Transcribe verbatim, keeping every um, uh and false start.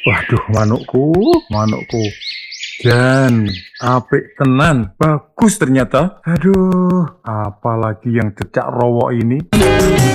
Waduh, manukku, manukku. Jan, apik tenan, bagus ternyata. Aduh, apalagi yang cecak rowo ini.